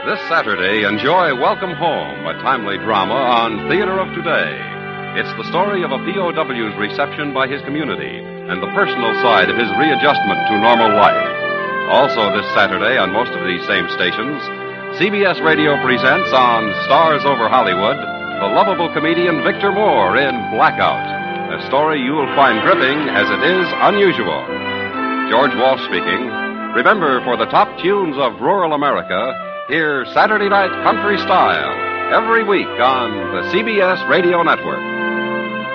This Saturday, enjoy Welcome Home, a timely drama on Theater of Today. It's the story of a POW's reception by his community and the personal side of his readjustment to normal life. Also this Saturday on most of these same stations, CBS Radio presents on Stars Over Hollywood, the lovable comedian Victor Moore in Blackout, a story you'll find gripping as it is unusual. George Walsh speaking. Remember, for the top tunes of rural America, hear Saturday Night Country Style every week on the CBS Radio Network.